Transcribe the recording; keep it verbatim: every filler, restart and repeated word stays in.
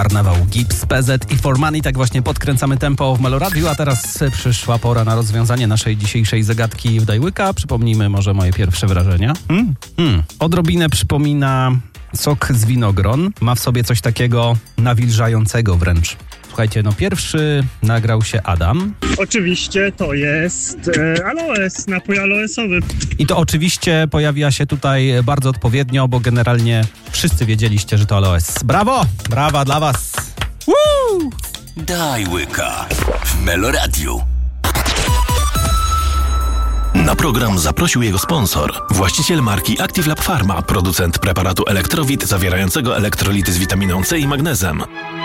Karnawał, Gips, P Z i For Money. Tak właśnie podkręcamy tempo w Meloradiu, a teraz przyszła pora na rozwiązanie naszej dzisiejszej zagadki w Dajłyka. Przypomnijmy może moje pierwsze wrażenia. Hmm. Hmm. Odrobinę przypomina sok z winogron. Ma w sobie coś takiego nawilżającego wręcz. Słuchajcie, no pierwszy nagrał się Adam. Oczywiście to jest e, aloes, napój aloesowy. I to oczywiście pojawia się tutaj bardzo odpowiednio, bo generalnie wszyscy wiedzieliście, że to aloes. Brawo! Brawa dla was! Woo! Daj łyka w Meloradiu. Na program zaprosił jego sponsor, właściciel marki Active Lab Pharma, producent preparatu Elektrowit zawierającego elektrolity z witaminą C i magnezem.